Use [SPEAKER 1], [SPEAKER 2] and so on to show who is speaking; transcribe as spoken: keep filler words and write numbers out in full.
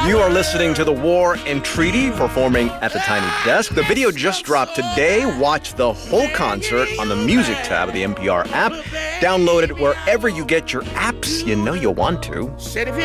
[SPEAKER 1] You are listening to The War and Treaty performing at the Tiny Desk. The video just dropped today. Watch the whole concert on the Music tab of the N P R app. Download it wherever you get your apps. You know you'll want to.